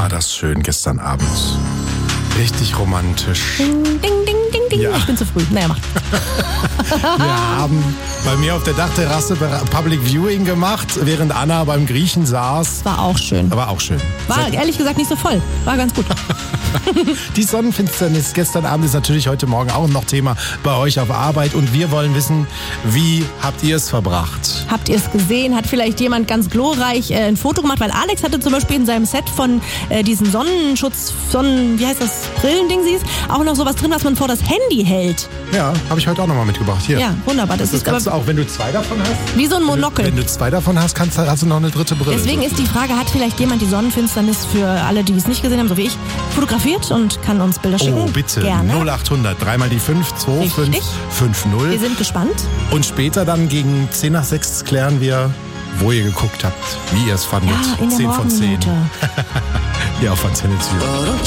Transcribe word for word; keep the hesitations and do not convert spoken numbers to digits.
war das schön gestern Abend. Richtig romantisch. Ding, ding, ding, ding, ding. Ja. Ich bin zu früh. Naja, macht. Wir haben bei mir auf der Dachterrasse Public Viewing gemacht, während Anna beim Griechen saß. War auch schön. War auch schön. War ehrlich gesagt nicht so voll. War ganz gut. Die Sonnenfinsternis gestern Abend ist natürlich heute Morgen auch noch Thema bei euch auf Arbeit. Und wir wollen wissen, wie habt ihr es verbracht? Habt ihr es gesehen? Hat vielleicht jemand ganz glorreich äh, ein Foto gemacht? Weil Alex hatte zum Beispiel in seinem Set von äh, diesen Sonnenschutz, Sonnen, wie heißt das, Brillending siehst, auch noch sowas drin, was man vor das Handy hält. Ja, habe ich heute auch nochmal mitgebracht. Hier. Ja, wunderbar. Das, Das ist kannst aber du auch, wenn du zwei davon hast. wie so ein Monokel. Wenn du, wenn du zwei davon hast, kannst, hast du noch eine dritte Brille. Deswegen ist die Frage, hat vielleicht jemand die Sonnenfinsternis für alle, die es nicht gesehen haben, so wie ich, fotografiert und kann uns Bilder schicken? Oh, bitte. Gerne. null acht hundert, dreimal die fünf, zwei fünf Richtig. fünf null. Wir sind gespannt. Und später dann gegen zehn nach sechs klären wir, wo ihr geguckt habt, wie ihr es fandet. Ja, in der zehn von zehn. Morgenminute. Hier auf Antenne Zürich.